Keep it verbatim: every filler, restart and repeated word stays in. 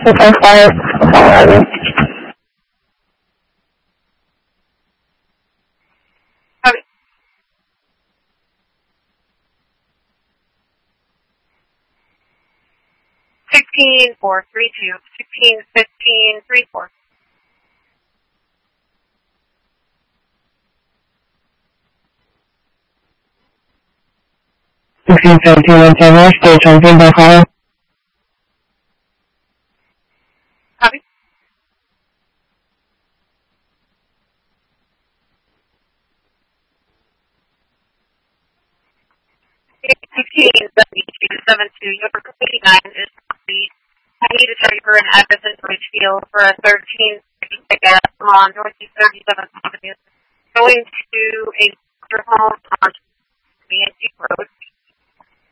Okay, five. Alrighty. Okay. Sixteen four three two. Sixteen fifteen three four. Sixteen seventeen one ten stage on Vinda Hall. Copy. Sixteen seventy two seven two. Your eighty nine is complete. I need to check for an address in Ridgefield for a thirteen pickup on Northeast thirty-seventh Avenue, going to a home on B and T Road.